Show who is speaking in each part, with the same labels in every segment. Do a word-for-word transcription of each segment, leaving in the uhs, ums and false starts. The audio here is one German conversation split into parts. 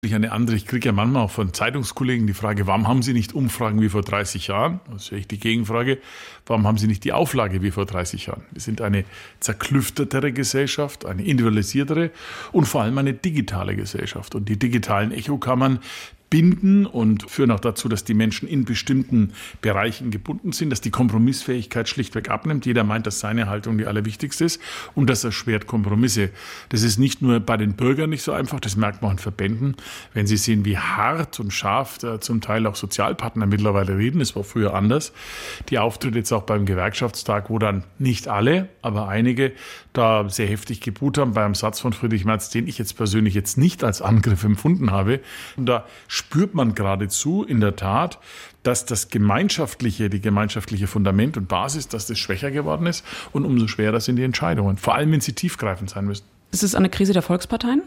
Speaker 1: Eine andere, ich kriege ja manchmal auch von Zeitungskollegen die Frage, warum haben Sie nicht Umfragen wie vor dreißig Jahren? Das ist echt die Gegenfrage. Warum haben Sie nicht die Auflage wie vor dreißig Jahren? Wir sind eine zerklüftetere Gesellschaft, eine individualisiertere und vor allem eine digitale Gesellschaft. Und die digitalen Echokammern binden und führen auch dazu, dass die Menschen in bestimmten Bereichen gebunden sind, dass die Kompromissfähigkeit schlichtweg abnimmt. Jeder meint, dass seine Haltung die allerwichtigste ist und das erschwert Kompromisse. Das ist nicht nur bei den Bürgern nicht so einfach, das merkt man auch in Verbänden. Wenn Sie sehen, wie hart und scharf da zum Teil auch Sozialpartner mittlerweile reden, das war früher anders. Die Auftritte jetzt auch beim Gewerkschaftstag, wo dann nicht alle, aber einige da sehr heftig geboot haben bei einem Satz von Friedrich Merz, den ich jetzt persönlich jetzt nicht als Angriff empfunden habe. Und da spürt man geradezu in der Tat, dass das gemeinschaftliche, die gemeinschaftliche Fundament und Basis, dass das schwächer geworden ist und umso schwerer sind die Entscheidungen, vor allem wenn sie tiefgreifend sein müssen.
Speaker 2: Ist es eine Krise der Volksparteien?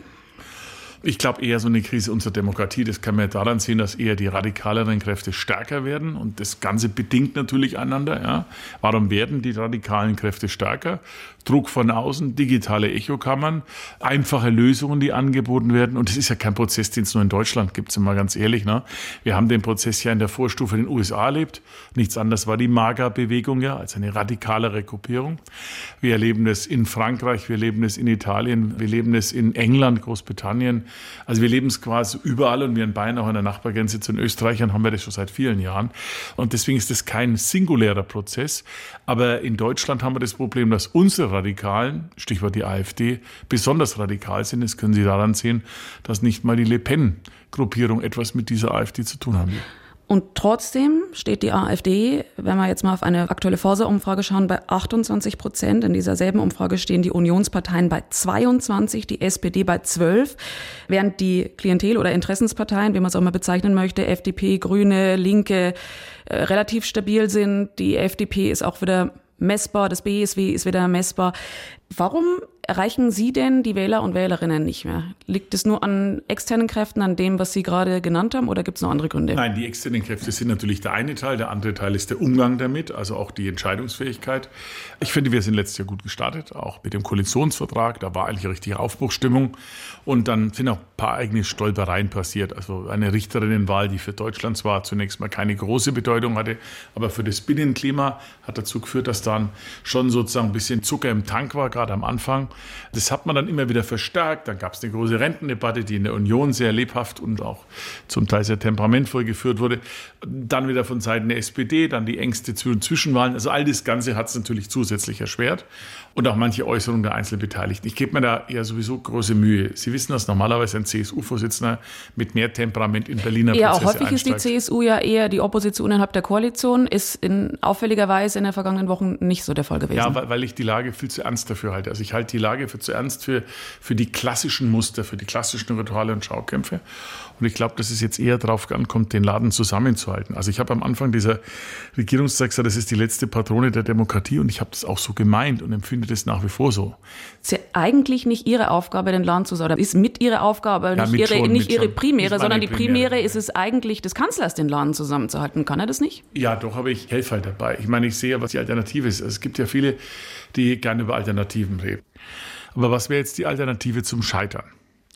Speaker 1: Ich glaube eher so eine Krise unserer Demokratie. Das kann man ja daran sehen, dass eher die radikaleren Kräfte stärker werden. Und das Ganze bedingt natürlich einander. Ja. Warum werden die radikalen Kräfte stärker? Druck von außen, digitale Echokammern, einfache Lösungen, die angeboten werden. Und das ist ja kein Prozess, den es nur in Deutschland gibt, sind wir ganz ehrlich. Ne? Wir haben den Prozess ja in der Vorstufe in den U S A erlebt. Nichts anderes war die MAGA-Bewegung, ja, als eine radikalere Gruppierung. Wir erleben es in Frankreich, wir erleben es in Italien, wir erleben es in England, Großbritannien. Also wir leben es quasi überall und wir in Bayern, auch an der Nachbargrenze zu den Österreichern, haben wir das schon seit vielen Jahren. Und deswegen ist das kein singulärer Prozess. Aber in Deutschland haben wir das Problem, dass unsere Radikalen, Stichwort die AfD, besonders radikal sind. Das können Sie daran sehen, dass nicht mal die Le Pen-Gruppierung etwas mit dieser AfD zu tun haben will.
Speaker 2: Und trotzdem steht die AfD, wenn wir jetzt mal auf eine aktuelle Forsa-Umfrage schauen, bei achtundzwanzig Prozent. In dieser selben Umfrage stehen die Unionsparteien bei zweiundzwanzig, die S P D bei zwölf, während die Klientel- oder Interessensparteien, wie man es auch mal bezeichnen möchte, F D P, Grüne, Linke, äh, relativ stabil sind. Die F D P ist auch wieder messbar, das B S W ist wieder messbar. Warum erreichen Sie denn die Wähler und Wählerinnen nicht mehr? Liegt es nur an externen Kräften, an dem, was Sie gerade genannt haben, oder gibt es noch andere Gründe?
Speaker 1: Nein, die externen Kräfte sind natürlich der eine Teil. Der andere Teil ist der Umgang damit, also auch die Entscheidungsfähigkeit. Ich finde, wir sind letztes Jahr gut gestartet, auch mit dem Koalitionsvertrag. Da war eigentlich eine richtige Aufbruchsstimmung. Und dann sind auch ein paar eigene Stolpereien passiert. Also eine Richterinnenwahl, die für Deutschland zwar zunächst mal keine große Bedeutung hatte, aber für das Binnenklima hat dazu geführt, dass dann schon sozusagen ein bisschen Zucker im Tank war, gerade am Anfang. Das hat man dann immer wieder verstärkt. Dann gab es eine große Rentendebatte, die in der Union sehr lebhaft und auch zum Teil sehr temperamentvoll geführt wurde. Dann wieder von Seiten der S P D, dann die Ängste zu den Zwischenwahlen. Also all das Ganze hat es natürlich zusätzlich erschwert. Und auch manche Äußerungen der Einzelbeteiligten. Ich gebe mir da ja sowieso große Mühe. Sie wissen, dass normalerweise ein C S U-Vorsitzender mit mehr Temperament in Berliner Prozesse
Speaker 2: einsteigt. Ja, auch häufig
Speaker 1: einsteigt.
Speaker 2: ist die C S U ja eher die Opposition innerhalb der Koalition. Ist in auffälligerweise in den vergangenen Wochen nicht so der Fall gewesen.
Speaker 1: Ja, weil, weil ich die Lage viel zu ernst dafür halte. Also ich halte die Lage für zu ernst für, für die klassischen Muster, für die klassischen Rituale und Schaukämpfe. Und ich glaube, dass es jetzt eher darauf ankommt, den Laden zusammenzuhalten. Also ich habe am Anfang dieser Regierungszeit gesagt, das ist die letzte Patrone der Demokratie und ich habe das auch so gemeint und empfinde das nach wie vor so.
Speaker 2: Es ist ja eigentlich nicht Ihre Aufgabe, den Laden zu sagen. Ist mit Ihrer Aufgabe,
Speaker 1: ja,
Speaker 2: nicht Ihre,
Speaker 1: schon,
Speaker 2: nicht ihre Primäre,
Speaker 1: nicht
Speaker 2: sondern die Primäre,
Speaker 1: Primäre
Speaker 2: ist es eigentlich des Kanzlers, den Laden zusammenzuhalten. Kann er das nicht?
Speaker 1: Ja, doch, aber ich helfe halt dabei. Ich meine, ich sehe ja, was die Alternative ist. Es gibt ja viele, die gerne über Alternativen reden. Aber was wäre jetzt die Alternative zum Scheitern?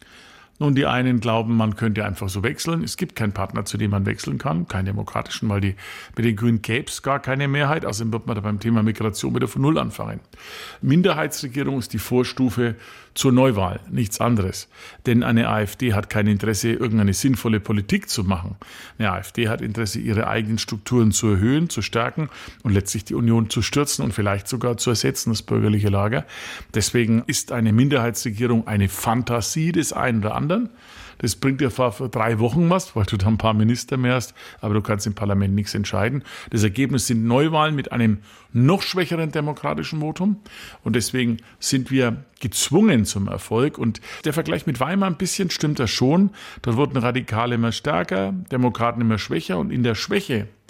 Speaker 1: Nun, die einen glauben, man könnte einfach so wechseln. Es gibt keinen Partner, zu dem man wechseln kann, keinen demokratischen, weil die, mit den Grünen gäbe es gar keine Mehrheit. Außerdem wird man da beim Thema Migration wieder von Null anfangen. Minderheitsregierung ist die Vorstufe zur Neuwahl, nichts anderes. Denn eine AfD hat kein Interesse, irgendeine sinnvolle Politik zu machen. Eine AfD hat Interesse, ihre eigenen Strukturen zu erhöhen, zu stärken und letztlich die Union zu stürzen und vielleicht sogar zu ersetzen, das bürgerliche Lager. Deswegen ist eine Minderheitsregierung eine Fantasie des einen oder anderen. Das bringt dir vor drei Wochen was, weil du da ein paar Minister mehr hast, aber du kannst im Parlament nichts entscheiden. Das Ergebnis sind Neuwahlen mit einem noch schwächeren demokratischen Votum und deswegen sind wir gezwungen zum Erfolg. Und der Vergleich mit Weimar ein bisschen stimmt das schon. Dort wurden Radikale immer stärker, Demokraten immer schwächer und in der Schwäche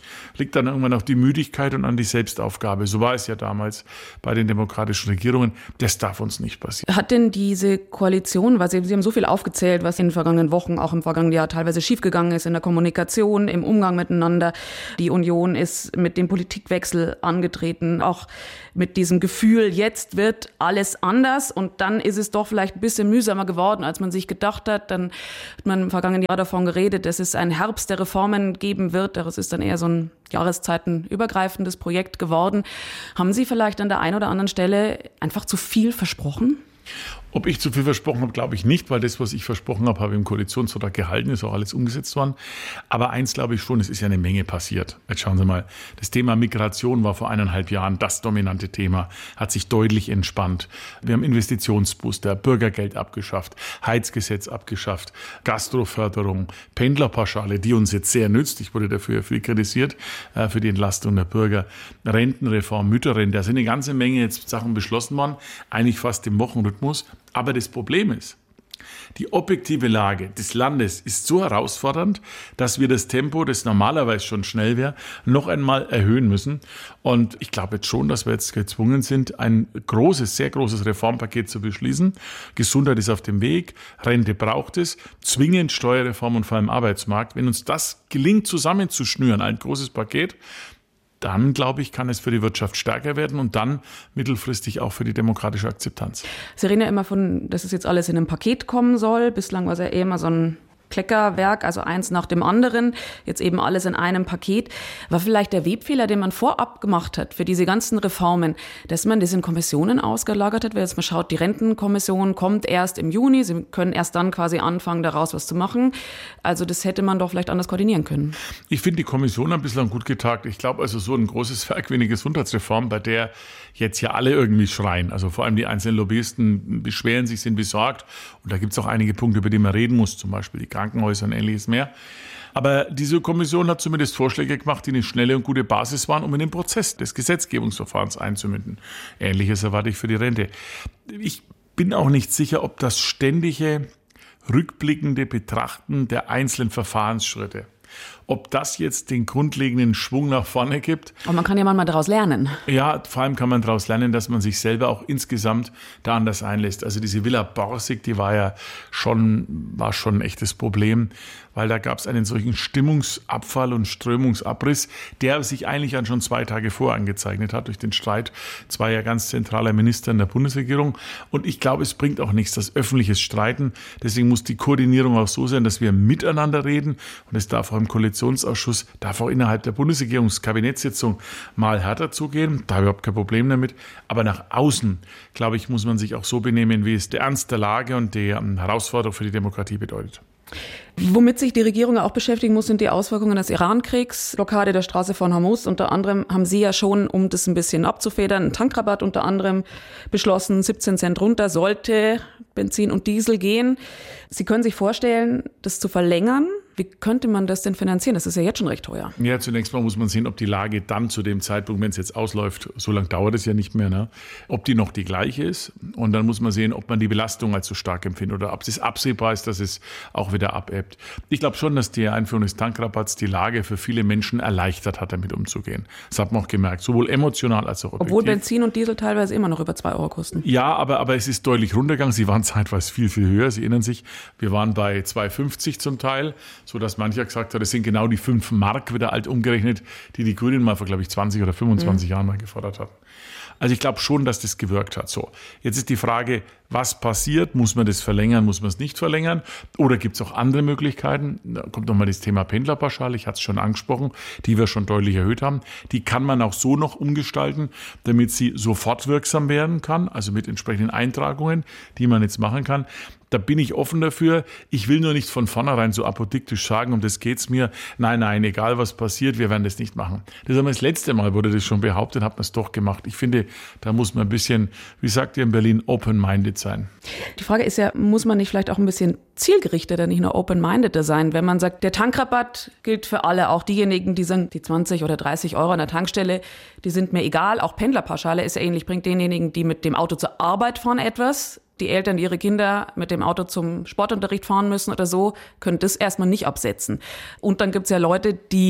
Speaker 1: liegt dann irgendwann auch die Müdigkeit und an die Selbstaufgabe. So war es ja damals bei den demokratischen Regierungen. Das darf uns nicht passieren.
Speaker 2: Hat denn diese Koalition, weil Sie, Sie haben so viel aufgezählt, was in den vergangenen Wochen, auch im vergangenen Jahr teilweise schiefgegangen ist, in der Kommunikation, im Umgang miteinander. Die Union ist mit dem Politikwechsel angetreten, auch mit diesem Gefühl, jetzt wird alles anders und dann ist es doch vielleicht ein bisschen mühsamer geworden, als man sich gedacht hat. Dann hat man im vergangenen Jahr davon geredet, dass es einen Herbst der Reformen geben wird. Das ist dann eher so ein jahreszeitenübergreifendes Projekt geworden. Haben Sie vielleicht an der einen oder anderen Stelle einfach zu viel versprochen?
Speaker 1: Ob ich zu viel versprochen habe, glaube ich nicht, weil das, was ich versprochen habe, habe ich im Koalitionsvertrag gehalten, ist auch alles umgesetzt worden. Aber eins glaube ich schon, es ist ja eine Menge passiert. Jetzt schauen Sie mal, das Thema Migration war vor eineinhalb Jahren das dominante Thema, hat sich deutlich entspannt. Wir haben Investitionsbooster, Bürgergeld abgeschafft, Heizgesetz abgeschafft, Gastroförderung, Pendlerpauschale, die uns jetzt sehr nützt. Ich wurde dafür viel kritisiert, äh, für die Entlastung der Bürger. Rentenreform, Mütterrente, da sind eine ganze Menge jetzt Sachen beschlossen worden, eigentlich fast im Wochenrhythmus. Aber das Problem ist, die objektive Lage des Landes ist so herausfordernd, dass wir das Tempo, das normalerweise schon schnell wäre, noch einmal erhöhen müssen. Und ich glaube jetzt schon, dass wir jetzt gezwungen sind, ein großes, sehr großes Reformpaket zu beschließen. Gesundheit ist auf dem Weg, Rente braucht es, zwingend Steuerreform und vor allem Arbeitsmarkt. Wenn uns das gelingt, zusammenzuschnüren, ein großes Paket, dann, glaube ich, kann es für die Wirtschaft stärker werden und dann mittelfristig auch für die demokratische Akzeptanz.
Speaker 2: Sie reden ja immer von, dass es jetzt alles in einem Paket kommen soll. Bislang war es ja eher immer so ein Kleckerwerk, also eins nach dem anderen, jetzt eben alles in einem Paket. War vielleicht der Webfehler, den man vorab gemacht hat für diese ganzen Reformen, dass man das in Kommissionen ausgelagert hat, weil jetzt mal schaut, die Rentenkommission kommt erst im Juni, sie können erst dann quasi anfangen, daraus was zu machen. Also das hätte man doch vielleicht anders koordinieren können.
Speaker 1: Ich finde die Kommission ein bisschen gut getagt. Ich glaube also so ein großes Werk wie eine Gesundheitsreform, bei der jetzt ja alle irgendwie schreien, also vor allem die einzelnen Lobbyisten beschweren sich, sind besorgt und da gibt es auch einige Punkte, über die man reden muss, zum Beispiel die Krankenhäuser und ähnliches mehr. Aber diese Kommission hat zumindest Vorschläge gemacht, die eine schnelle und gute Basis waren, um in den Prozess des Gesetzgebungsverfahrens einzumünden. Ähnliches erwarte ich für die Rente. Ich bin auch nicht sicher, ob das ständige, rückblickende Betrachten der einzelnen Verfahrensschritte, ob das jetzt den grundlegenden Schwung nach vorne gibt.
Speaker 2: Und man kann ja manchmal daraus lernen.
Speaker 1: Ja, vor allem kann man daraus lernen, dass man sich selber auch insgesamt da anders einlässt. Also diese Villa Borsig, die war ja schon, war schon ein echtes Problem, weil da gab es einen solchen Stimmungsabfall und Strömungsabriss, der sich eigentlich an schon zwei Tage vor angezeichnet hat durch den Streit zweier ganz zentraler Minister in der Bundesregierung. Und ich glaube, es bringt auch nichts, das öffentliches Streiten. Deswegen muss die Koordinierung auch so sein, dass wir miteinander reden. Und es darf auch im Koalitionsausschuss, darf auch innerhalb der Bundesregierungskabinettssitzung mal härter zugehen. Da habe ich überhaupt kein Problem damit. Aber nach außen, glaube ich, muss man sich auch so benehmen, wie es der Ernst der Lage und die Herausforderung für die Demokratie bedeutet.
Speaker 2: Womit sich die Regierung auch beschäftigen muss, sind die Auswirkungen des Irankriegs. Blockade der Straße von Hormuz. Unter anderem haben Sie ja schon, um das ein bisschen abzufedern, einen Tankrabatt unter anderem beschlossen. siebzehn Cent runter sollte Benzin und Diesel gehen. Sie können sich vorstellen, das zu verlängern. Wie könnte man das denn finanzieren? Das ist ja jetzt schon recht teuer.
Speaker 1: Ja, zunächst mal muss man sehen, ob die Lage dann zu dem Zeitpunkt, wenn es jetzt ausläuft, so lange dauert es ja nicht mehr, ne? Ob die noch die gleiche ist. Und dann muss man sehen, ob man die Belastung als so stark empfindet oder ob es absehbar ist, dass es auch wieder abebbt. Ich glaube schon, dass die Einführung des Tankrabatts die Lage für viele Menschen erleichtert hat, damit umzugehen. Das hat man auch gemerkt, sowohl emotional als auch objektiv.
Speaker 2: Obwohl Benzin und Diesel teilweise immer noch über zwei Euro kosten.
Speaker 1: Ja, aber, aber es ist deutlich runtergegangen. Sie waren zeitweise viel, viel höher. Sie erinnern sich, wir waren bei zwei fünfzig zum Teil, sodass mancher gesagt hat, das sind genau die fünf Mark wieder alt umgerechnet, die die Grünen mal vor, glaube ich, zwanzig oder fünfundzwanzig mhm. Jahren mal gefordert hatten. Also ich glaube schon, dass das gewirkt hat. So, jetzt ist die Frage, was passiert? Muss man das verlängern? Muss man es nicht verlängern? Oder gibt es auch andere Möglichkeiten? Da kommt nochmal das Thema Pendlerpauschale. Ich hatte es schon angesprochen, die wir schon deutlich erhöht haben. Die kann man auch so noch umgestalten, damit sie sofort wirksam werden kann, also mit entsprechenden Eintragungen, die man jetzt machen kann. Da bin ich offen dafür. Ich will nur nicht von vornherein so apodiktisch sagen, um das geht's mir. Nein, nein, egal was passiert, wir werden das nicht machen. Das haben wir das letzte Mal, wurde das schon behauptet, hat man es doch gemacht. Ich finde, da muss man ein bisschen, wie sagt ihr in Berlin, open-minded sein.
Speaker 2: Die Frage ist ja, muss man nicht vielleicht auch ein bisschen zielgerichteter, nicht nur open-mindeder sein? Wenn man sagt, der Tankrabatt gilt für alle, auch diejenigen, die sagen, die zwanzig oder dreißig Euro an der Tankstelle, die sind mir egal. Auch Pendlerpauschale ist ja ähnlich, bringt denjenigen, die mit dem Auto zur Arbeit fahren, etwas. Die Eltern, die ihre Kinder mit dem Auto zum Sportunterricht fahren müssen oder so, können das erstmal nicht absetzen. Und dann gibt's ja Leute, die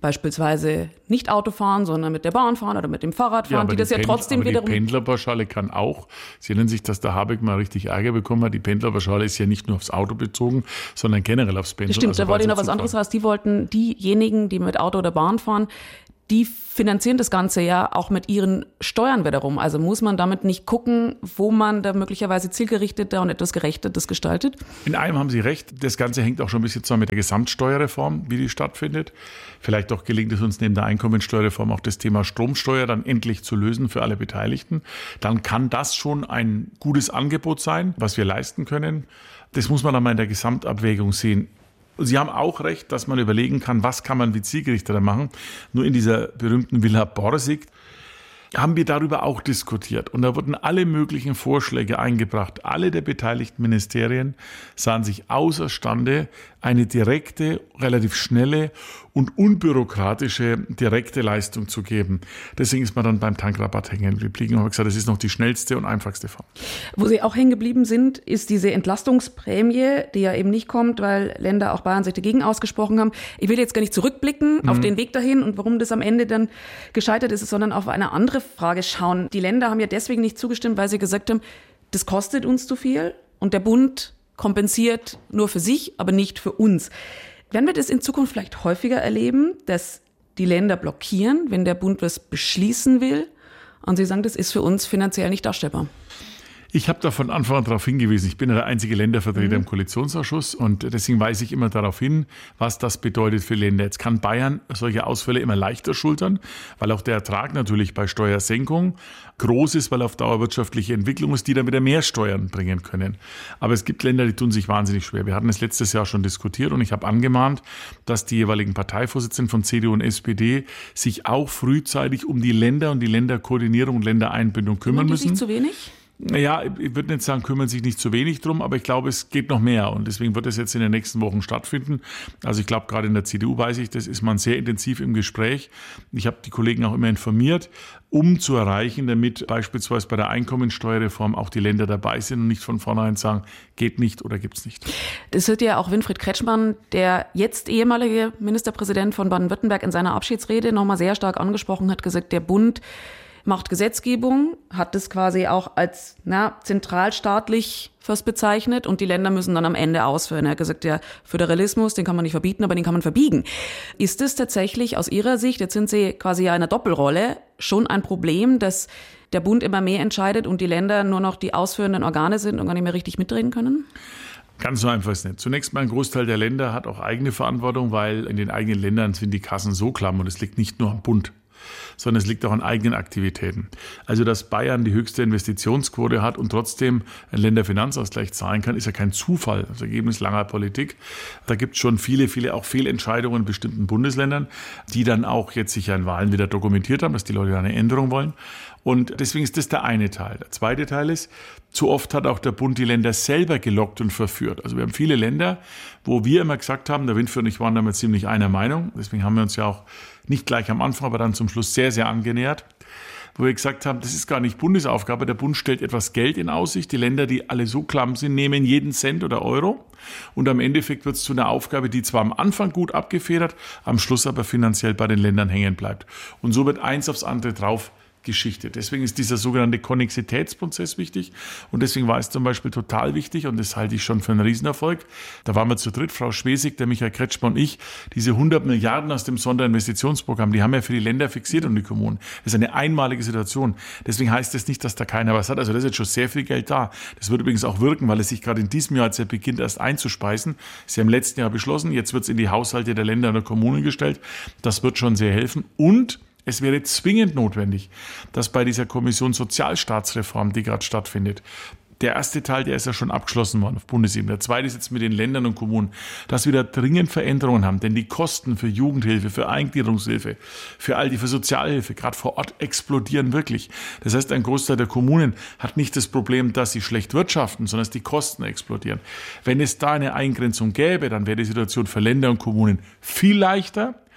Speaker 2: beispielsweise nicht Auto fahren, sondern mit der Bahn fahren oder mit dem Fahrrad fahren,
Speaker 1: ja,
Speaker 2: die das
Speaker 1: die
Speaker 2: ja
Speaker 1: Pendl-
Speaker 2: trotzdem
Speaker 1: aber
Speaker 2: wiederum...
Speaker 1: Die Pendlerpauschale kann auch, Sie erinnern sich, dass der Habeck mal richtig Ärger bekommen hat, die Pendlerpauschale ist ja nicht nur aufs Auto bezogen, sondern generell aufs Pendeln.
Speaker 2: Stimmt,
Speaker 1: also
Speaker 2: da wollte ich noch was
Speaker 1: Zufall.
Speaker 2: anderes raus. Die wollten, diejenigen, die mit Auto oder Bahn fahren, die finanzieren das Ganze ja auch mit ihren Steuern wiederum. Also muss man damit nicht gucken, wo man da möglicherweise zielgerichteter und etwas gerechter das gestaltet?
Speaker 1: In einem haben Sie recht. Das Ganze hängt auch schon ein bisschen zusammen mit der Gesamtsteuerreform, wie die stattfindet. Vielleicht auch gelingt es uns neben der Einkommensteuerreform auch das Thema Stromsteuer dann endlich zu lösen für alle Beteiligten. Dann kann das schon ein gutes Angebot sein, was wir leisten können. Das muss man dann mal in der Gesamtabwägung sehen. Sie haben auch recht, dass man überlegen kann, was kann man wie zielgerichteter machen. Nur in dieser berühmten Villa Borsig haben wir darüber auch diskutiert. Und da wurden alle möglichen Vorschläge eingebracht. Alle der beteiligten Ministerien sahen sich außerstande, eine direkte, relativ schnelle und unbürokratische direkte Leistung zu geben. Deswegen ist man dann beim Tankrabatt hängen geblieben und hat gesagt, das ist noch die schnellste und einfachste Form.
Speaker 2: Wo Sie auch hängen geblieben sind, ist diese Entlastungsprämie, die ja eben nicht kommt, weil Länder, auch Bayern, sich dagegen ausgesprochen haben. Ich will jetzt gar nicht zurückblicken mhm. auf den Weg dahin und warum das am Ende dann gescheitert ist, sondern auf eine andere Frage schauen. Die Länder haben ja deswegen nicht zugestimmt, weil sie gesagt haben, das kostet uns zu viel und der Bund kompensiert nur für sich, aber nicht für uns. Werden wir das in Zukunft vielleicht häufiger erleben, dass die Länder blockieren, wenn der Bund was beschließen will und sie sagen, das ist für uns finanziell nicht darstellbar?
Speaker 1: Ich habe da von Anfang an darauf hingewiesen, ich bin ja der einzige Ländervertreter mhm. im Koalitionsausschuss und deswegen weise ich immer darauf hin, was das bedeutet für Länder. Jetzt kann Bayern solche Ausfälle immer leichter schultern, weil auch der Ertrag natürlich bei Steuersenkung groß ist, weil auf Dauer wirtschaftliche Entwicklung ist, die dann wieder mehr Steuern bringen können. Aber es gibt Länder, die tun sich wahnsinnig schwer. Wir hatten es letztes Jahr schon diskutiert und ich habe angemahnt, dass die jeweiligen Parteivorsitzenden von C D U und S P D sich auch frühzeitig um die Länder und die Länderkoordinierung und Ländereinbindung kümmern müssen.
Speaker 2: Nicht zu wenig?
Speaker 1: Naja, ich würde nicht sagen, kümmern sich nicht zu wenig drum, aber ich glaube, es geht noch mehr und deswegen wird es jetzt in den nächsten Wochen stattfinden. Also ich glaube, gerade in der C D U weiß ich, das ist man sehr intensiv im Gespräch. Ich habe die Kollegen auch immer informiert, um zu erreichen, damit beispielsweise bei der Einkommensteuerreform auch die Länder dabei sind und nicht von vornherein sagen, geht nicht oder gibt's nicht.
Speaker 2: Das wird ja auch Winfried Kretschmann, der jetzt ehemalige Ministerpräsident von Baden-Württemberg, in seiner Abschiedsrede nochmal sehr stark angesprochen hat, gesagt, der Bund macht Gesetzgebung, hat das quasi auch als na, zentralstaatlich fast bezeichnet und die Länder müssen dann am Ende ausführen. Er hat gesagt, der Föderalismus, den kann man nicht verbieten, aber den kann man verbiegen. Ist es tatsächlich aus Ihrer Sicht, jetzt sind Sie quasi ja in einer Doppelrolle, schon ein Problem, dass der Bund immer mehr entscheidet und die Länder nur noch die ausführenden Organe sind und gar nicht mehr richtig mitreden können?
Speaker 1: Ganz so einfach ist es nicht. Zunächst mal ein Großteil der Länder hat auch eigene Verantwortung, weil in den eigenen Ländern sind die Kassen so klamm und es liegt nicht nur am Bund, sondern es liegt auch an eigenen Aktivitäten. Also, dass Bayern die höchste Investitionsquote hat und trotzdem einen Länderfinanzausgleich zahlen kann, ist ja kein Zufall, das Ergebnis langer Politik. Da gibt es schon viele, viele auch Fehlentscheidungen in bestimmten Bundesländern, die dann auch jetzt sich ja in Wahlen wieder dokumentiert haben, dass die Leute eine Änderung wollen. Und deswegen ist das der eine Teil. Der zweite Teil ist, zu oft hat auch der Bund die Länder selber gelockt und verführt. Also wir haben viele Länder, wo wir immer gesagt haben, der Winfried und ich waren damit ziemlich einer Meinung. Deswegen haben wir uns ja auch nicht gleich am Anfang, aber dann zum Schluss sehr, sehr angenähert, wo wir gesagt haben, das ist gar nicht Bundesaufgabe. Der Bund stellt etwas Geld in Aussicht. Die Länder, die alle so klamm sind, nehmen jeden Cent oder Euro. Und am Endeffekt wird es zu einer Aufgabe, die zwar am Anfang gut abgefedert, am Schluss aber finanziell bei den Ländern hängen bleibt. Und so wird eins aufs andere drauf Geschichte. Deswegen ist dieser sogenannte Konnexitätsprozess wichtig und deswegen war es zum Beispiel total wichtig und das halte ich schon für einen Riesenerfolg. Da waren wir zu dritt, Frau Schwesig, der Michael Kretschmann und ich, diese hundert Milliarden aus dem Sonderinvestitionsprogramm, die haben ja für die Länder fixiert und die Kommunen. Das ist eine einmalige Situation. Deswegen heißt das nicht, dass da keiner was hat. Also da ist jetzt schon sehr viel Geld da. Das wird übrigens auch wirken, weil es sich gerade in diesem Jahr, als er beginnt, erst einzuspeisen. Sie haben im letzten Jahr beschlossen, jetzt wird es in die Haushalte der Länder und der Kommunen gestellt. Das wird schon sehr helfen und es wäre zwingend notwendig, dass bei dieser Kommission Sozialstaatsreform, die gerade stattfindet, der erste Teil, der ist ja schon abgeschlossen worden auf Bundesebene. Der zweite ist jetzt mit den Ländern und Kommunen, dass wir da dringend Veränderungen haben. Denn die Kosten für Jugendhilfe, für Eingliederungshilfe, für all die, für Sozialhilfe, gerade vor Ort explodieren wirklich. Das heißt, ein Großteil der Kommunen hat nicht das Problem, dass sie schlecht wirtschaften, sondern dass die Kosten explodieren. Wenn es da eine Eingrenzung gäbe, dann wäre die Situation für Länder und Kommunen viel leichter.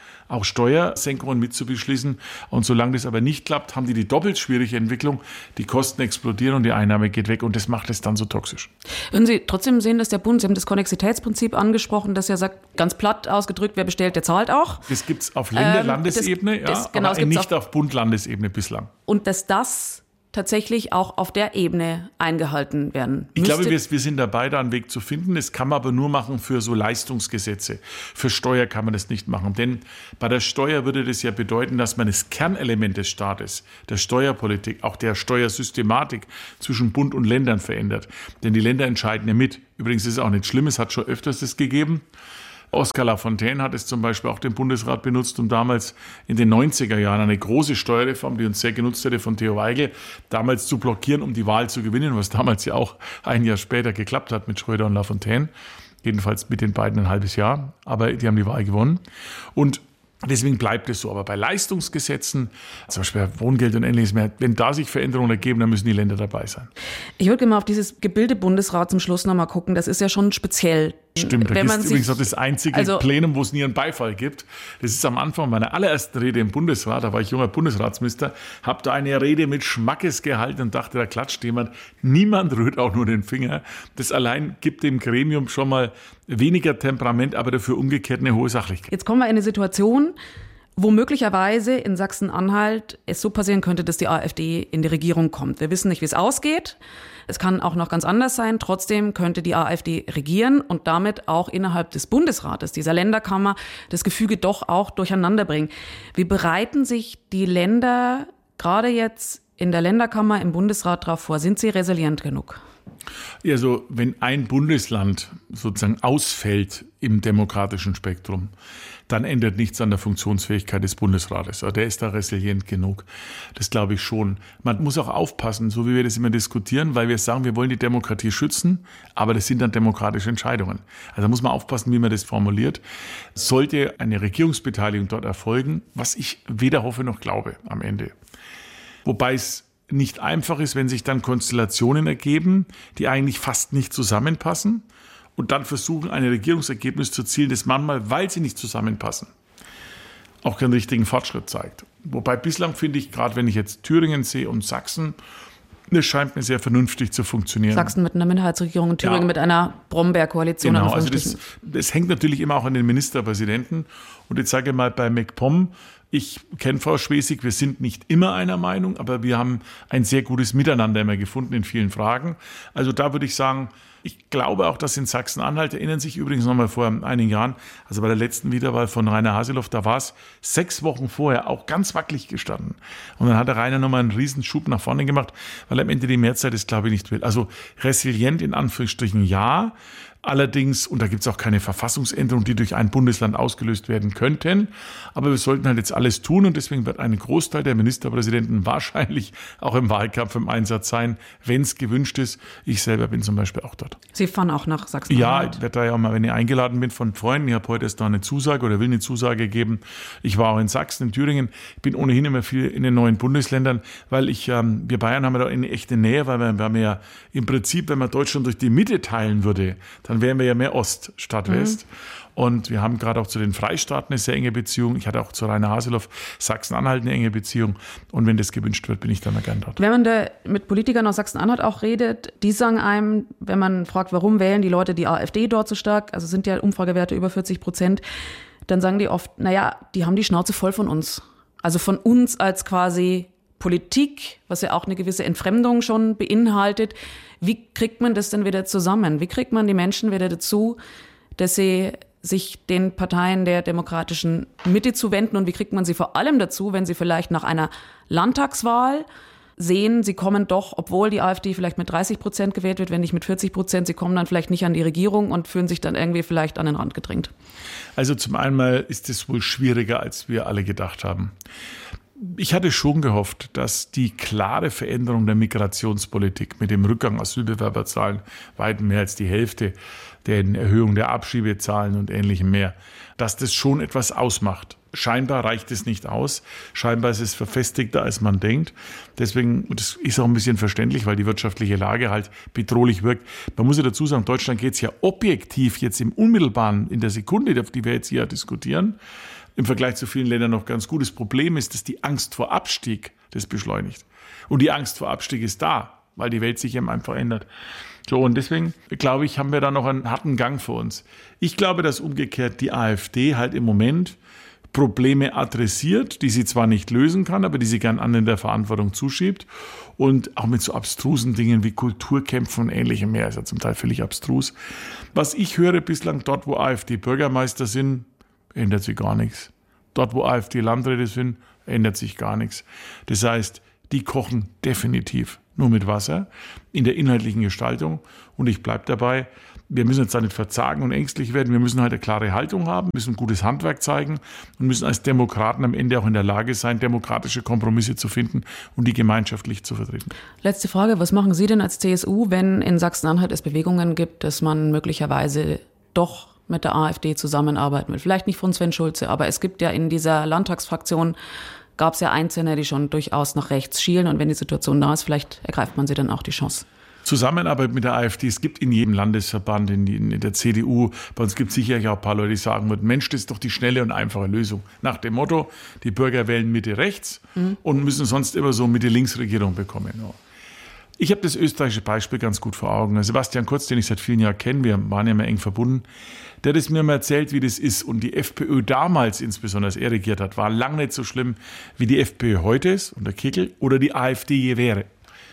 Speaker 1: auch Steuersenkungen mitzubeschließen. Und solange das aber nicht klappt, haben die die doppelt schwierige Entwicklung. Die Kosten explodieren und die Einnahme geht weg. Und das macht es dann so toxisch.
Speaker 2: Würden Sie trotzdem sehen, dass der Bund, Sie haben das Konnexitätsprinzip angesprochen, das ja sagt, ganz platt ausgedrückt, wer bestellt, der zahlt auch.
Speaker 1: Das gibt es auf Länder-Landesebene,
Speaker 2: ähm, das,
Speaker 1: ja,
Speaker 2: das, genau,
Speaker 1: aber nicht auf, auf Bund-Landesebene bislang.
Speaker 2: Und dass das tatsächlich auch auf der Ebene eingehalten werden
Speaker 1: Ich glaube, wir, wir sind dabei, da einen Weg zu finden. Das kann man aber nur machen für so Leistungsgesetze. Für Steuer kann man das nicht machen. Denn bei der Steuer würde das ja bedeuten, dass man das Kernelement des Staates, der Steuerpolitik, auch der Steuersystematik zwischen Bund und Ländern verändert. Denn die Länder entscheiden ja mit. Übrigens ist es auch nicht schlimm, es hat schon öfters das gegeben. Oskar Lafontaine hat es zum Beispiel auch den Bundesrat benutzt, um damals in den neunziger Jahren eine große Steuerreform, die uns sehr genutzt hätte, von Theo Weigel, damals zu blockieren, um die Wahl zu gewinnen, was damals ja auch ein Jahr später geklappt hat mit Schröder und Lafontaine. Jedenfalls mit den beiden ein halbes Jahr, aber die haben die Wahl gewonnen. Und deswegen bleibt es so. Aber bei Leistungsgesetzen, zum Beispiel Wohngeld und Ähnliches mehr, wenn da sich Veränderungen ergeben, dann müssen die Länder dabei sein.
Speaker 2: Ich würde gerne mal auf dieses Gebilde Bundesrat zum Schluss nochmal gucken. Das ist ja schon speziell.
Speaker 1: Stimmt,
Speaker 2: Wenn
Speaker 1: das
Speaker 2: man
Speaker 1: ist übrigens auch das einzige
Speaker 2: also,
Speaker 1: Plenum, wo es nie einen Beifall gibt. Das ist am Anfang meiner allerersten Rede im Bundesrat, da war ich junger Bundesratsminister, habe da eine Rede mit Schmackes gehalten und dachte, da klatscht jemand. Niemand rührt auch nur den Finger. Das allein gibt dem Gremium schon mal weniger Temperament, aber dafür umgekehrt eine hohe Sachlichkeit.
Speaker 2: Jetzt kommen wir in eine Situation, wo möglicherweise in Sachsen-Anhalt es so passieren könnte, dass die AfD in die Regierung kommt. Wir wissen nicht, wie es ausgeht. Es kann auch noch ganz anders sein. Trotzdem könnte die AfD regieren und damit auch innerhalb des Bundesrates, dieser Länderkammer, das Gefüge doch auch durcheinander bringen. Wie bereiten sich die Länder gerade jetzt in der Länderkammer im Bundesrat darauf vor? Sind sie resilient genug?
Speaker 1: Also wenn ein Bundesland sozusagen ausfällt im demokratischen Spektrum, dann ändert nichts an der Funktionsfähigkeit des Bundesrates. Der ist da resilient genug. Das glaube ich schon. Man muss auch aufpassen, so wie wir das immer diskutieren, weil wir sagen, wir wollen die Demokratie schützen, aber das sind dann demokratische Entscheidungen. Also muss man aufpassen, wie man das formuliert. Sollte eine Regierungsbeteiligung dort erfolgen, was ich weder hoffe noch glaube am Ende. Wobei es nicht einfach ist, wenn sich dann Konstellationen ergeben, die eigentlich fast nicht zusammenpassen und dann versuchen, ein Regierungsergebnis zu erzielen, das manchmal, weil sie nicht zusammenpassen, auch keinen richtigen Fortschritt zeigt. Wobei bislang finde ich, gerade wenn ich jetzt Thüringen sehe und Sachsen, das scheint mir sehr vernünftig zu funktionieren.
Speaker 2: Sachsen mit einer Minderheitsregierung und Thüringen ja. mit einer Brombeer-Koalition.
Speaker 1: Genau, also das, das hängt natürlich immer auch an den Ministerpräsidenten. Und jetzt sage ich mal bei MacPom, ich kenne Frau Schwesig, wir sind nicht immer einer Meinung, aber wir haben ein sehr gutes Miteinander immer gefunden in vielen Fragen. Also da würde ich sagen, ich glaube auch, dass in Sachsen-Anhalt, erinnern sich übrigens noch mal vor einigen Jahren, also bei der letzten Wiederwahl von Rainer Haseloff, da war es sechs Wochen vorher auch ganz wackelig gestanden. Und dann hat der Rainer nochmal einen Riesenschub nach vorne gemacht, weil am Ende die Mehrheit das, glaube ich, nicht will. Also resilient in Anführungsstrichen ja. Allerdings, und da gibt es auch keine Verfassungsänderung, die durch ein Bundesland ausgelöst werden könnten, aber wir sollten halt jetzt alles tun und deswegen wird ein Großteil der Ministerpräsidenten wahrscheinlich auch im Wahlkampf im Einsatz sein, wenn es gewünscht ist. Ich selber bin zum Beispiel auch dort.
Speaker 2: Sie fahren auch nach Sachsen-Anhalt?
Speaker 1: Ja, ich werde da ja auch mal, wenn ich eingeladen bin von Freunden, ich habe heute erst da eine Zusage oder will eine Zusage geben. Ich war auch in Sachsen, in Thüringen, bin ohnehin immer viel in den neuen Bundesländern, weil ich, ähm, wir Bayern haben ja da eine echte Nähe, weil wir, wir haben ja im Prinzip, wenn man Deutschland durch die Mitte teilen würde, dann wären wir ja mehr Ost statt West. Mhm. Und wir haben gerade auch zu den Freistaaten eine sehr enge Beziehung. Ich hatte auch zu Rainer Haseloff, Sachsen-Anhalt eine enge Beziehung. Und wenn das gewünscht wird, bin ich dann mal gern dort.
Speaker 2: Wenn man da mit Politikern aus Sachsen-Anhalt auch redet, die sagen einem, wenn man fragt, warum wählen die Leute die AfD dort so stark, also sind ja Umfragewerte über vierzig Prozent, dann sagen die oft, naja, die haben die Schnauze voll von uns. Also von uns als quasi Politik, was ja auch eine gewisse Entfremdung schon beinhaltet. Wie kriegt man das denn wieder zusammen? Wie kriegt man die Menschen wieder dazu, dass sie sich den Parteien der demokratischen Mitte zuwenden? Und wie kriegt man sie vor allem dazu, wenn sie vielleicht nach einer Landtagswahl sehen, sie kommen doch, obwohl die AfD vielleicht mit dreißig Prozent gewählt wird, wenn nicht mit vierzig Prozent, sie kommen dann vielleicht nicht an die Regierung und fühlen sich dann irgendwie vielleicht an den Rand gedrängt?
Speaker 1: Also zum einen ist es wohl schwieriger, als wir alle gedacht haben. Ich hatte schon gehofft, dass die klare Veränderung der Migrationspolitik mit dem Rückgang Asylbewerberzahlen, weit mehr als die Hälfte, der Erhöhung der Abschiebezahlen und Ähnlichem mehr, dass das schon etwas ausmacht. Scheinbar reicht es nicht aus. Scheinbar ist es verfestigter, als man denkt. Deswegen, das ist auch ein bisschen verständlich, weil die wirtschaftliche Lage halt bedrohlich wirkt. Man muss ja dazu sagen, Deutschland geht es ja objektiv jetzt im Unmittelbaren, in der Sekunde, auf die wir jetzt hier diskutieren, im Vergleich zu vielen Ländern noch ganz gut. Das Problem ist, dass die Angst vor Abstieg das beschleunigt. Und die Angst vor Abstieg ist da, weil die Welt sich eben einfach ändert. So, und deswegen, glaube ich, haben wir da noch einen harten Gang vor uns. Ich glaube, dass umgekehrt die AfD halt im Moment Probleme adressiert, die sie zwar nicht lösen kann, aber die sie gern anderen der Verantwortung zuschiebt. Und auch mit so abstrusen Dingen wie Kulturkämpfen und ähnlichem mehr, ist ja zum Teil völlig abstrus. Was ich höre bislang, dort wo AfD-Bürgermeister sind, ändert sich gar nichts. Dort wo AfD-Landräte sind, ändert sich gar nichts. Das heißt, die kochen definitiv nur mit Wasser in der inhaltlichen Gestaltung. Und ich bleibe dabei, wir müssen jetzt da nicht verzagen und ängstlich werden. Wir müssen halt eine klare Haltung haben, müssen gutes Handwerk zeigen und müssen als Demokraten am Ende auch in der Lage sein, demokratische Kompromisse zu finden und die gemeinschaftlich zu vertreten.
Speaker 2: Letzte Frage, was machen Sie denn als C S U, wenn in Sachsen-Anhalt es Bewegungen gibt, dass man möglicherweise doch mit der AfD zusammenarbeiten will? Vielleicht nicht von Sven Schulze, aber es gibt ja in dieser Landtagsfraktion, gab es ja Einzelne, die schon durchaus nach rechts schielen. Und wenn die Situation da ist, vielleicht ergreift man sie dann auch die Chance.
Speaker 1: Zusammenarbeit mit der AfD, es gibt in jedem Landesverband, in, in der C D U, bei uns gibt es sicherlich auch ein paar Leute, die sagen würden, Mensch, das ist doch die schnelle und einfache Lösung. Nach dem Motto, die Bürger wählen Mitte rechts mhm. und müssen sonst immer so Mitte links Regierung bekommen. Ich habe das österreichische Beispiel ganz gut vor Augen. Sebastian Kurz, den ich seit vielen Jahren kenne, wir waren ja mal eng verbunden, der hat es mir mal erzählt, wie das ist. Und die FPÖ damals, insbesondere als er regiert hat, war lang nicht so schlimm, wie die FPÖ heute ist, unter Kickl, oder die AfD je wäre.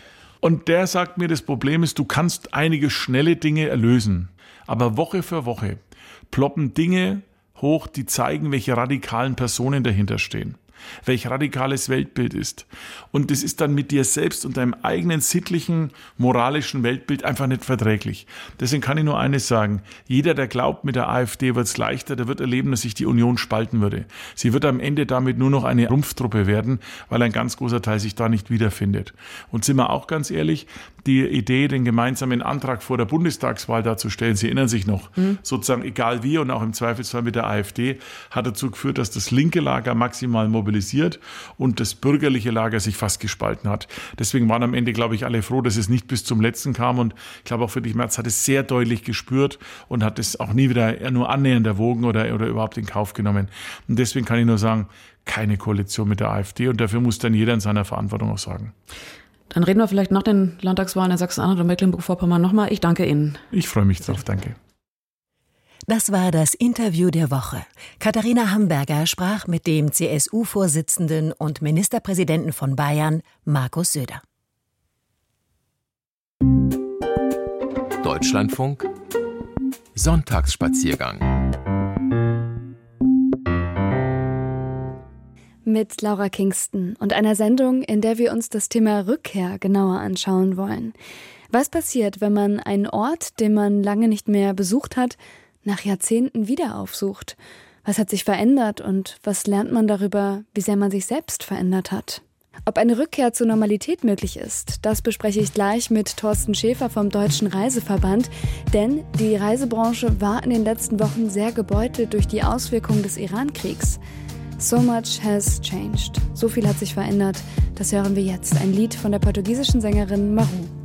Speaker 1: Und der sagt mir, das Problem ist, du kannst einige schnelle Dinge erlösen, aber Woche für Woche ploppen Dinge hoch, die zeigen, welche radikalen Personen dahinter stehen, welch radikales Weltbild ist. Und das ist dann mit dir selbst und deinem eigenen sittlichen, moralischen Weltbild einfach nicht verträglich. Deswegen kann ich nur eines sagen, jeder, der glaubt, mit der AfD wird es leichter, der wird erleben, dass sich die Union spalten würde. Sie wird am Ende damit nur noch eine Rumpftruppe werden, weil ein ganz großer Teil sich da nicht wiederfindet. Und sind wir auch ganz ehrlich, die Idee, den gemeinsamen Antrag vor der Bundestagswahl darzustellen, Sie erinnern sich noch, mhm. sozusagen egal wie und auch im Zweifelsfall mit der AfD, hat dazu geführt, dass das linke Lager maximal mobilisiert und das bürgerliche Lager sich fast gespalten hat. Deswegen waren am Ende, glaube ich, alle froh, dass es nicht bis zum Letzten kam. Und ich glaube auch Friedrich Merz hat es sehr deutlich gespürt und hat es auch nie wieder nur annähernd erwogen oder, oder überhaupt in Kauf genommen. Und deswegen kann ich nur sagen, keine Koalition mit der AfD. Und dafür muss dann jeder in seiner Verantwortung auch sagen.
Speaker 2: Dann reden wir vielleicht nach den Landtagswahlen in Sachsen-Anhalt und Mecklenburg-Vorpommern nochmal. Ich danke Ihnen.
Speaker 1: Ich freue mich drauf, danke.
Speaker 3: Das war das Interview der Woche. Katharina Hamburger sprach mit dem C S U-Vorsitzenden und Ministerpräsidenten von Bayern, Markus Söder.
Speaker 4: Deutschlandfunk Sonntagsspaziergang.
Speaker 5: Mit Laura Kingston und einer Sendung, in der wir uns das Thema Rückkehr genauer anschauen wollen. Was passiert, wenn man einen Ort, den man lange nicht mehr besucht hat, nach Jahrzehnten wieder aufsucht? Was hat sich verändert und was lernt man darüber, wie sehr man sich selbst verändert hat? Ob eine Rückkehr zur Normalität möglich ist, das bespreche ich gleich mit Thorsten Schäfer vom Deutschen Reiseverband. Denn die Reisebranche war in den letzten Wochen sehr gebeutelt durch die Auswirkungen des Iran-Kriegs. So much has changed. So viel hat sich verändert. Das hören wir jetzt. Ein Lied von der portugiesischen Sängerin Maru.